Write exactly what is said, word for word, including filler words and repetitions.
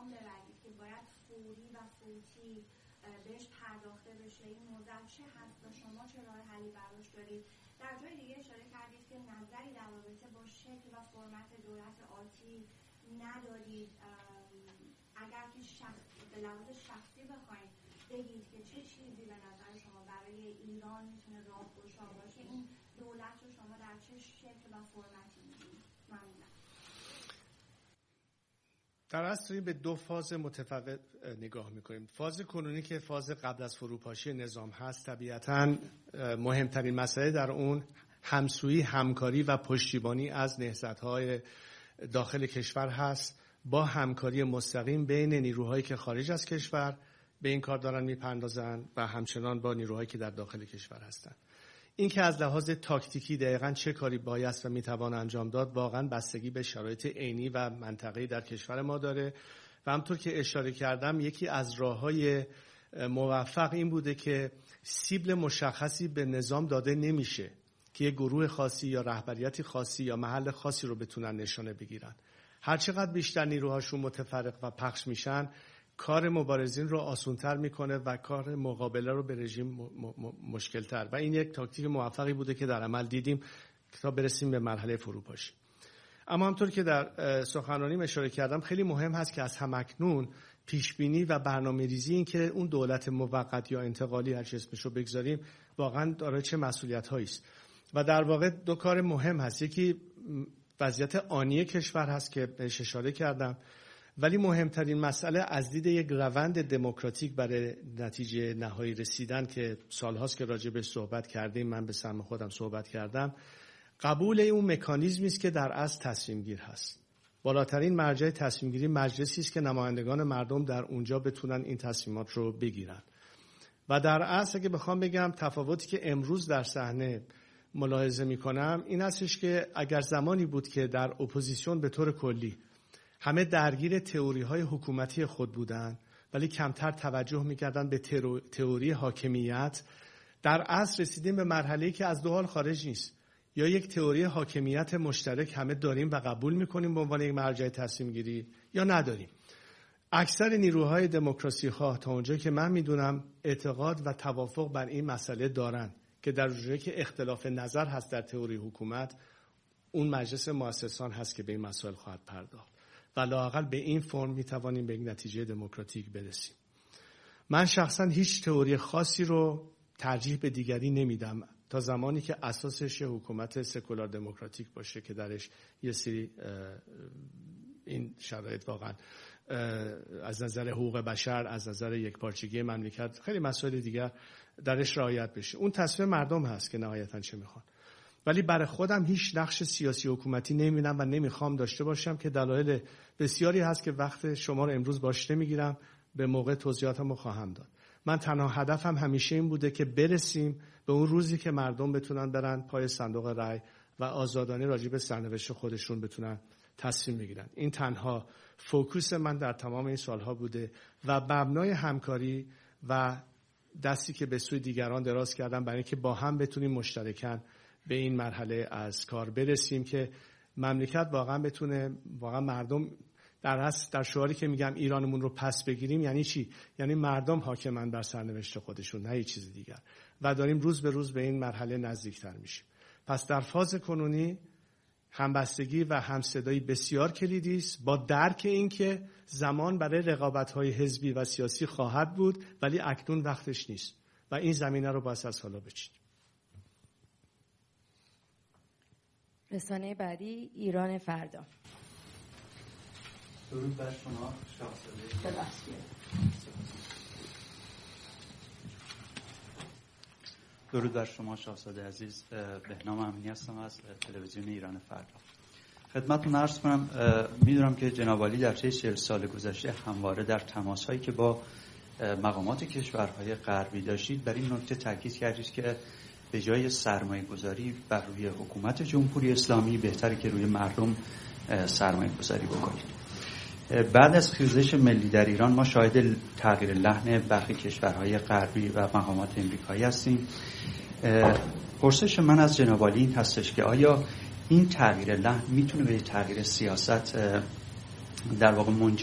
پیغام ببرید که باید فوری و فوتی بهش پرداخته بشه، این موضوع چه هست و شما چه راه حلی براش دارید؟ در جای دیگه اشاره کردید که نظری در رابطه با شکل و فرمت دولت آتی ندارید. اگر که شخص به لحاظ شخصی بخواید بگید که چه چیزی به نظر شما برای ایران میتونه راهگشا باشه، این دولت رو شما در چه شکل و فرمتی می‌بینید؟ ممنونم. در اصل به دو فاز متفاوت نگاه میکنیم. فاز کنونی که فاز قبل از فروپاشی نظام هست، طبیعتاً مهمترین مسئله در اون همسویی، همکاری و پشتیبانی از نهضت‌های داخل کشور هست، با همکاری مستقیم بین نیروهایی که خارج از کشور به این کار دارن میپردازن و همچنان با نیروهایی که در داخل کشور هستن. این که از لحاظ تاکتیکی دقیقاً چه کاری بایست و میتوان انجام داد، واقعاً بستگی به شرایط عینی و منطقه‌ای در کشور ما داره و همطور که اشاره کردم یکی از راه‌های موفق این بوده که سیبل مشخصی به نظام داده نمیشه که یک گروه خاصی یا رهبریتی خاصی یا محل خاصی رو بتونن نشانه بگیرن. هر چقدر بیشتر نیروهاشون متفرق و پخش میشن، کار مبارزین رو آسان‌تر میکنه و کار مقابله رو به رژیم م- م- مشکل‌تر و این یک تاکتیک موفقی بوده که در عمل دیدیم تا برسیم به مرحله فروپاشی. اما همطور که در سخنرانیم اشاره کردم خیلی مهم هست که از همکنون پیشبینی و برنامه‌ریزی این که اون دولت موقت یا انتقالی هر چه اسمشو بگذاریم واقعا داره چه مسئولیت‌هایی است و در واقع دو کار مهم هست. یکی وضعیت آنی کشور هست که بهش اشاره کردم، ولی مهمترین مسئله از دید یک روند دموکراتیک برای نتیجه نهایی رسیدن که سالهاست که راجع به صحبت کردیم، من به سهم خودم صحبت کردم، قبول اون مکانیزمی است که در اصل تصمیم گیر هست. بالاترین مرجع تصمیم گیری مجلسی است که نمایندگان مردم در اونجا بتونن این تصمیمات رو بگیرن. و در اصل اگه بخوام بگم تفاوتی که امروز در صحنه ملاحظه میکنم این هستش که اگر زمانی بود که در اپوزیسیون به طور کلی همه درگیر تئوری های حکومتی خود بودن ولی کمتر توجه میکردن به تئوری حاکمیت، در اصل رسیدیم به مرحله‌ای که از دو حال خارج نیست. یا یک تئوری حاکمیت مشترک همه داریم و قبول میکنیم به عنوان یک مرجع تصمیم گیری، یا نداریم. اکثر نیروهای دموکراسی خواه تا اونجایی که من میدونم اعتقاد و توافق بر این مسئله دارن که در جایی که اختلاف نظر هست در تئوری حکومت، اون مجلس مؤسسان هست که به این مسائل خواهد پرداخت و لااقل به این فرم میتوانیم به یک نتیجه دموکراتیک برسیم. من شخصا هیچ تئوری خاصی رو ترجیح به دیگری نمیدم تا زمانی که اساسش حکومت سکولار دموکراتیک باشه که درش یه سری این شرایط واقعا از نظر حقوق بشر، از نظر یکپارچگی مملکت، خیلی مسائل دیگر درش رعایت بشه. اون تصمیم مردم هست که نهایتاً چه میخوان. ولی برای خودم هیچ نقش سیاسی حکومتی نمیبینم و نمیخوام داشته باشم که دلایل بسیاری هست که وقت شما رو امروز باش نمیگیرم، به موقع توضیحاتمو خواهم داد. من تنها هدفم همیشه این بوده که برسیم به اون روزی که مردم بتونن برن پای صندوق رای و آزادانه راجع به سرنوشت خودشون بتونن تصمیم بگیرن. این تنها فوکوس من در تمام این سالها بوده و مبنای همکاری و دستی که به سوی دیگران دراز کردم برای اینکه با هم بتونیم مشترکاً به این مرحله از کار برسیم که مملکت واقعا بتونه، واقعا مردم در اصل در شعاری که میگم ایرانمون رو پس بگیریم یعنی چی؟ یعنی مردم حاکمن بر سرنوشت خودشون، نه هیچ چیز دیگر. و داریم روز به روز به این مرحله نزدیکتر میشیم. پس در فاز کنونی همبستگی و همصدایی بسیار کلیدی است، با درک این که زمان برای رقابت‌های حزبی و سیاسی خواهد بود ولی اکنون وقتش نیست و این زمینه رو باید از حالا بچینیم. رسانه بعدی ایران فردا. درود بر شما شاهزاده. درود بر شما شاهزاده عزیز. بهنام امینی هستم از تلویزیون ایران فردا. خدمتتون عرض کنم میدونم که جناب عالی در طی چهل سال گذشته همواره در تماس‌هایی که با مقامات کشورهای غربی داشتید بر این نکته تاکید کردید که به جای سرمایه‌گذاری بر روی حکومت جمهوری اسلامی بهتره که روی مردم سرمایه‌گذاری بکنید. بعد از خیزش ملی در ایران ما شاهد تغییر لحن برخی کشورهای غربی و مقامات امریکایی هستیم. پرسش من از جناب عالی این هستش که آیا این تغییر لحن میتونه به تغییر سیاست در واقع منجر